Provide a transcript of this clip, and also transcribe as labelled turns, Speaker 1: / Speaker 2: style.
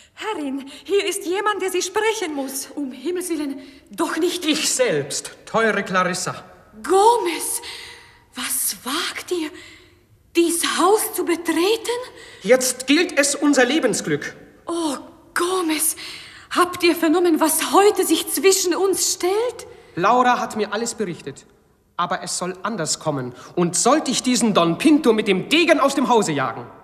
Speaker 1: Herrin, hier ist jemand, der Sie sprechen muss.
Speaker 2: Um Himmels Willen, doch nicht...
Speaker 3: Ich selbst, teure Clarissa.
Speaker 2: Gomez, was wagt ihr, dies Haus zu betreten?
Speaker 3: Jetzt gilt es unser Lebensglück.
Speaker 2: Oh, Gomez, habt ihr vernommen, was heute sich zwischen uns stellt?
Speaker 3: Laura hat mir alles berichtet. Aber es soll anders kommen. Und sollte ich diesen Don Pinto mit dem Degen aus dem Hause jagen,